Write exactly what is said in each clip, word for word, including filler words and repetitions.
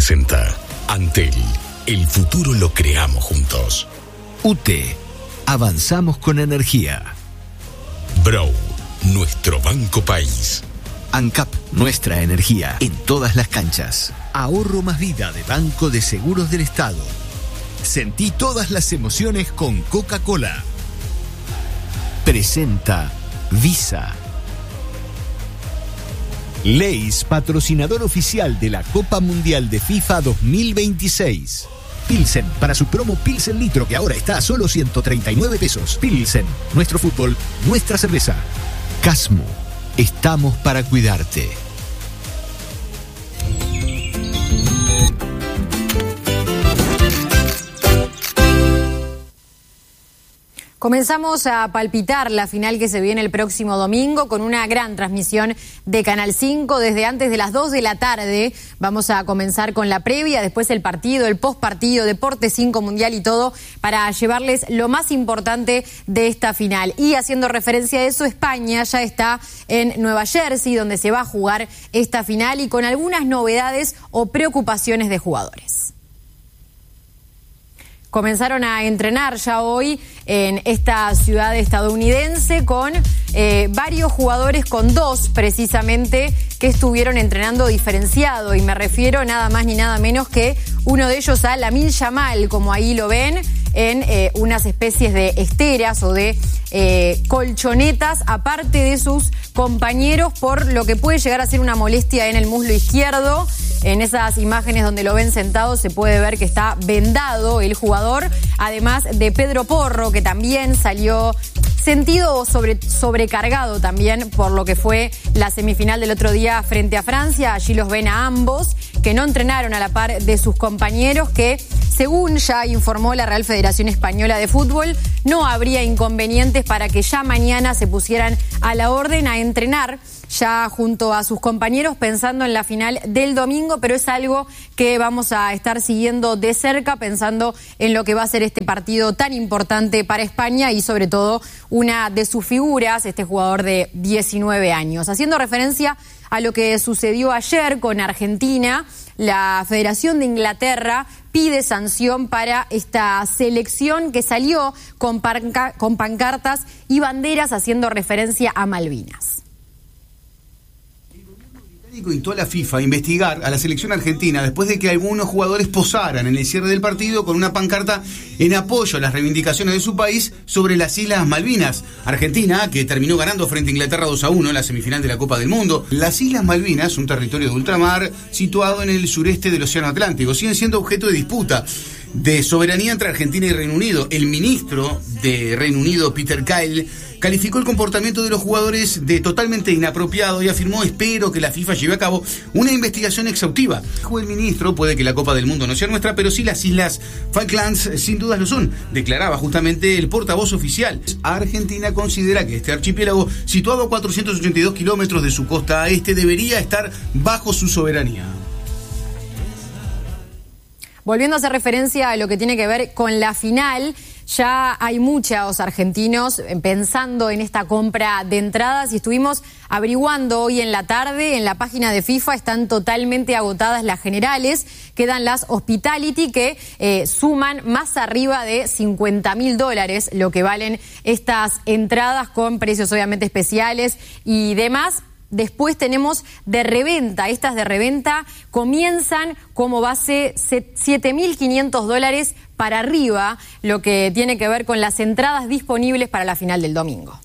presenta Antel. El futuro lo creamos juntos. U T. Avanzamos con energía. Brow. Nuestro banco país. ANCAP. Nuestra energía en todas las canchas. Ahorro más vida de Banco de Seguros del Estado. Sentí todas las emociones con Coca-Cola. Presenta Visa. Leis, patrocinador oficial de la Copa Mundial de FIFA dos mil veintiséis. Pilsen, para su promo Pilsen Litro, que ahora está a solo ciento treinta y nueve pesos. Pilsen, nuestro fútbol, nuestra cerveza. Casmo, estamos para cuidarte. Comenzamos a palpitar la final que se viene el próximo domingo con una gran transmisión de Canal cinco desde antes de las dos de la tarde. Vamos a comenzar con la previa, después el partido, el postpartido, Deporte cinco Mundial y todo para llevarles lo más importante de esta final. Y haciendo referencia a eso, España ya está en Nueva Jersey, donde se va a jugar esta final y con algunas novedades o preocupaciones de jugadores. Comenzaron a entrenar ya hoy en esta ciudad estadounidense con eh, varios jugadores, con dos precisamente, que estuvieron entrenando diferenciado. Y me refiero nada más ni nada menos que uno de ellos a Lamine Yamal, como ahí lo ven, en eh, unas especies de esteras o de eh, colchonetas, aparte de sus compañeros, por lo que puede llegar a ser una molestia en el muslo izquierdo. En esas imágenes donde lo ven sentado se puede ver que está vendado el jugador, además de Pedro Porro, que también salió sentido sobre, sobrecargado también por lo que fue la semifinal del otro día frente a Francia. Allí los ven a ambos, que no entrenaron a la par de sus compañeros, que según ya informó la Real Federación Española de Fútbol, no habría inconvenientes para que ya mañana se pusieran a la orden a entrenar ya junto a sus compañeros pensando en la final del domingo, pero es algo que vamos a estar siguiendo de cerca pensando en lo que va a ser este partido tan importante para España y sobre todo una de sus figuras, este jugador de diecinueve años. Haciendo referencia a lo que sucedió ayer con Argentina, la Federación de Inglaterra pide sanción para esta selección que salió con, panca- con pancartas y banderas haciendo referencia a Malvinas. Instó a la FIFA a investigar a la selección argentina después de que algunos jugadores posaran en el cierre del partido con una pancarta en apoyo a las reivindicaciones de su país sobre las Islas Malvinas. Argentina, que terminó ganando frente a Inglaterra dos a uno en la semifinal de la Copa del Mundo. Las Islas Malvinas, un territorio de ultramar situado en el sureste del Océano Atlántico, siguen siendo objeto de disputa de soberanía entre Argentina y Reino Unido. El ministro de Reino Unido, Peter Kyle, calificó el comportamiento de los jugadores de totalmente inapropiado y afirmó: espero que la FIFA lleve a cabo una investigación exhaustiva. Dijo el ministro: puede que la Copa del Mundo no sea nuestra, pero sí las Islas Falklands sin dudas lo son, declaraba justamente el portavoz oficial. Argentina considera que este archipiélago, situado a cuatrocientos ochenta y dos kilómetros de su costa este, debería estar bajo su soberanía. Volviendo a hacer referencia a lo que tiene que ver con la final, ya hay muchos argentinos pensando en esta compra de entradas y estuvimos averiguando hoy en la tarde en la página de FIFA, están totalmente agotadas las generales, quedan las Hospitality que eh, suman más arriba de cincuenta mil dólares lo que valen estas entradas con precios obviamente especiales y demás. Después tenemos de reventa, estas de reventa comienzan como base siete mil quinientos dólares para arriba, lo que tiene que ver con las entradas disponibles para la final del domingo.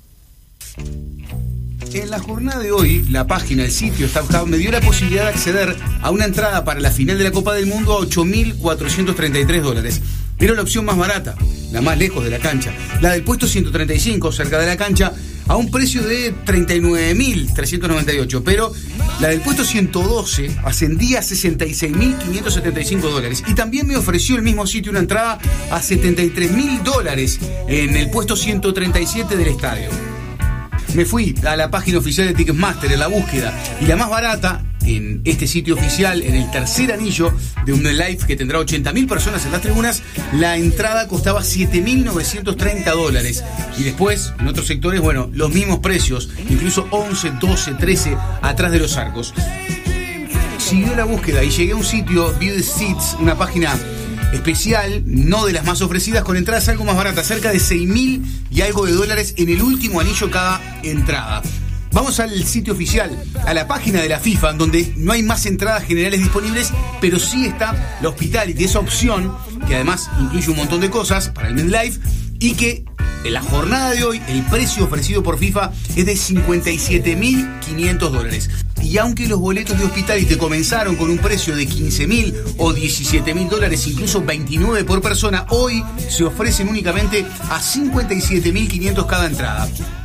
En la jornada de hoy, la página, el sitio StubHub me dio la posibilidad de acceder a una entrada para la final de la Copa del Mundo a ocho mil cuatrocientos treinta y tres dólares. Era la opción más barata, la más lejos de la cancha. La del puesto ciento treinta y cinco, cerca de la cancha, a un precio de treinta y nueve mil trescientos noventa y ocho. Pero la del puesto ciento doce ascendía a sesenta y seis mil quinientos setenta y cinco dólares. Y también me ofreció el mismo sitio una entrada a setenta y tres mil dólares en el puesto ciento treinta y siete del estadio. Me fui a la página oficial de Ticketmaster en la búsqueda y la más barata en este sitio oficial, en el tercer anillo de un live que tendrá ochenta mil personas en las tribunas, la entrada costaba siete mil novecientos treinta dólares. Y después, en otros sectores, bueno, los mismos precios, incluso once, doce, trece atrás de los arcos. siguió la búsqueda y llegué a un sitio, Viewed Seats, una página especial, no de las más ofrecidas, con entradas algo más baratas, cerca de seis mil y algo de dólares en el último anillo cada entrada. Vamos al sitio oficial, a la página de la FIFA, donde no hay más entradas generales disponibles, pero sí está la Hospitality, esa opción que además incluye un montón de cosas para el MetLife y que en la jornada de hoy el precio ofrecido por FIFA es de cincuenta y siete mil quinientos dólares. Y aunque los boletos de Hospitality comenzaron con un precio de quince mil o diecisiete mil dólares, incluso veintinueve por persona, hoy se ofrecen únicamente a cincuenta y siete mil quinientos cada entrada.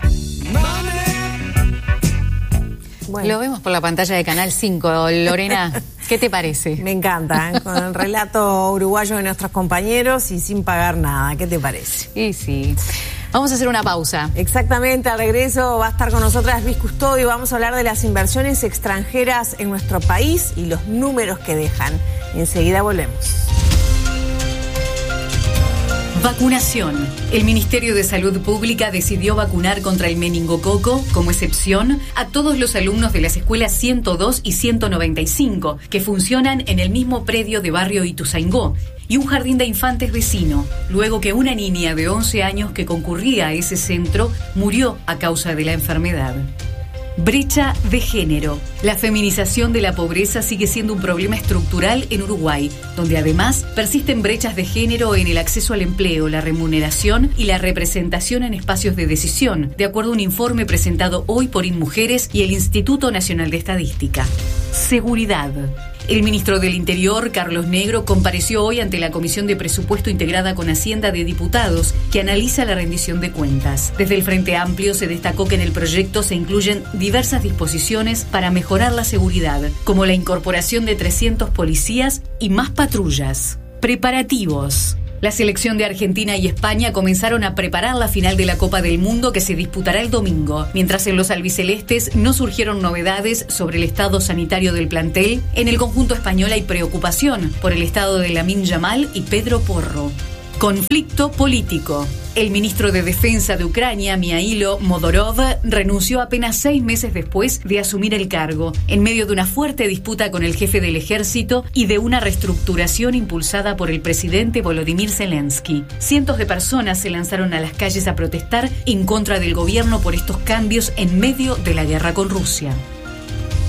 Bueno. Lo vemos por la pantalla de Canal cinco, Lorena. ¿Qué te parece? Me encanta, ¿eh? Con el relato uruguayo de nuestros compañeros y sin pagar nada. ¿Qué te parece? Sí, sí. Vamos a hacer una pausa. Exactamente, al regreso va a estar con nosotras Luis Custodio. Vamos a hablar de las inversiones extranjeras en nuestro país y los números que dejan. Enseguida volvemos. Vacunación. El Ministerio de Salud Pública decidió vacunar contra el meningococo, como excepción, a todos los alumnos de las escuelas ciento dos y ciento noventa y cinco, que funcionan en el mismo predio de barrio Ituzaingó, y un jardín de infantes vecino, luego que una niña de once años que concurría a ese centro murió a causa de la enfermedad. Brecha de género. La feminización de la pobreza sigue siendo un problema estructural en Uruguay, donde además persisten brechas de género en el acceso al empleo, la remuneración y la representación en espacios de decisión, de acuerdo a un informe presentado hoy por InMujeres y el Instituto Nacional de Estadística. Seguridad. El ministro del Interior, Carlos Negro, compareció hoy ante la Comisión de Presupuesto integrada con Hacienda de Diputados, que analiza la rendición de cuentas. Desde el Frente Amplio se destacó que en el proyecto se incluyen diversas disposiciones para mejorar la seguridad, como la incorporación de trescientos policías y más patrullas. Preparativos. La selección de Argentina y España comenzaron a preparar la final de la Copa del Mundo que se disputará el domingo, mientras en los albicelestes no surgieron novedades sobre el estado sanitario del plantel. En el conjunto español hay preocupación por el estado de Lamine Yamal y Pedro Porro. Conflicto político. El ministro de Defensa de Ucrania, Mihailo Modorov, renunció apenas seis meses después de asumir el cargo, en medio de una fuerte disputa con el jefe del ejército y de una reestructuración impulsada por el presidente Volodymyr Zelensky. Cientos de personas se lanzaron a las calles a protestar en contra del gobierno por estos cambios en medio de la guerra con Rusia.